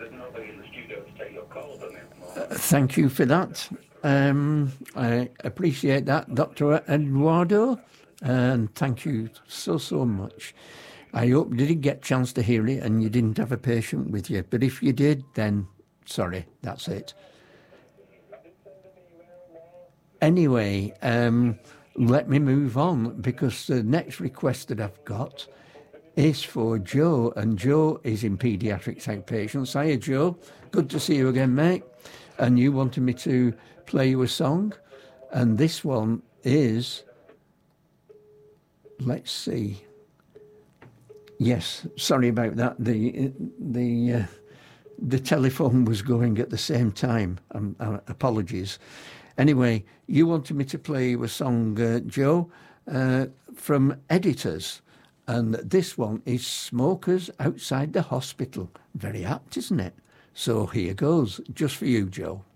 there's nobody in the studio to take your calls on it. Thank you for that. I appreciate that, Dr. Eduardo, and thank you so much. I hope you did get a chance to hear it and you didn't have a patient with you, but if you did, then sorry, that's it. Anyway, let me move on, because the next request that I've got is for Joe, and Joe is in paediatrics outpatients. Hiya, Joe. Good to see you again, mate. And you wanted me to play you a song, and this one is, let's see. Yes, sorry about that. The telephone was going at the same time. Apologies. Anyway, you wanted me to play you a song, Joe, from Editors. And this one is Smokers Outside the Hospital. Very apt, isn't it? So here goes, just for you, Joe.